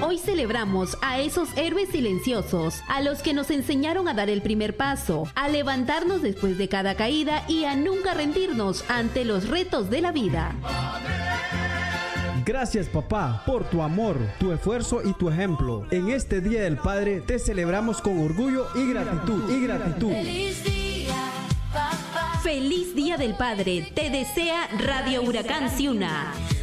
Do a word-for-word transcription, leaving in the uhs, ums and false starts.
Hoy celebramos a esos héroes silenciosos, a los que nos enseñaron a dar el primer paso, a levantarnos después de cada caída y a nunca rendirnos ante los retos de la vida. Gracias, papá, por tu amor, tu esfuerzo y tu ejemplo. En este Día del Padre te celebramos con orgullo y gratitud. Y gratitud. Feliz día, papá. Feliz Día del Padre. Te desea Radio Huracán Ciuna.